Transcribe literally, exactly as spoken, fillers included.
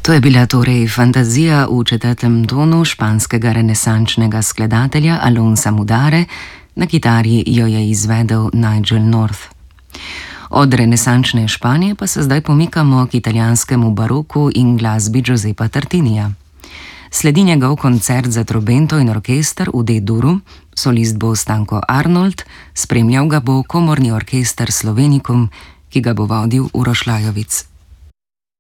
To je bila torej fantazija v četrtem tonu španskega renesančnega skladatelja Alonsa Mudare, na kitari jo je izvedel Nigel North. Od renesančne Španije pa se zdaj pomikamo k italijanskemu baroku in glasbi Giuseppa Tartinija. Sledi njegov koncert za trobento in orkester v D-duru, solist bo Stanko Arnold, spremljal ga bo komorni orkester Slovenicum, ki ga bo vodil Uroš Lajovic.